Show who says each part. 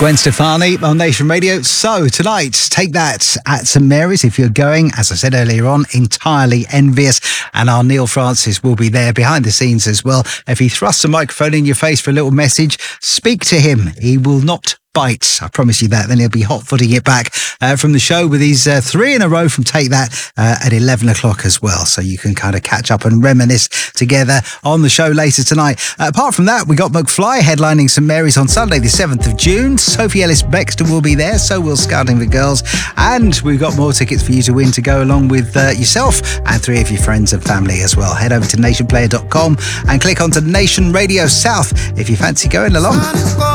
Speaker 1: Gwen Stefani on Nation Radio. So tonight, Take That at St Mary's. If you're going, as I said earlier on, entirely envious. And our Neil Francis will be there behind the scenes as well. If he thrusts a microphone in your face for a little message, speak to him. He will not bite. I promise you that. Then he'll be hot-footing it back from the show with his 3 in a row from Take That at 11 o'clock as well. So you can kind of catch up and reminisce together on the show later tonight. Apart from that, we got McFly headlining St Mary's on Sunday the 7th of June. Sophie Ellis-Bextor will be there. So will Scouting the Girls. And we've got more tickets for you to win to go along with yourself and 3 of your friends and family as well. Head over to nationplayer.com and click onto Nation Radio South if you fancy going along.